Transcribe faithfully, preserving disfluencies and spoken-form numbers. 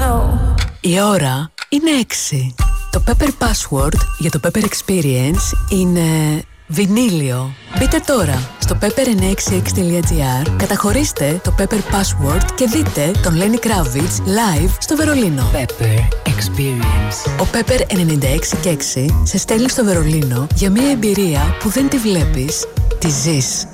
Η ώρα είναι έξι. Το Pepper Password για το Pepper Experience είναι βινίλιο. Μπείτε τώρα στο pepper εννιακόσια εξήντα έξι τελεία gr, καταχωρήστε το Pepper Password και δείτε τον Lenny Kravitz live στο Βερολίνο. Pepper Experience. Ο Pepper ενενήντα έξι και έξι σε στέλνει στο Βερολίνο για μια εμπειρία που δεν τη βλέπεις, τη ζεις.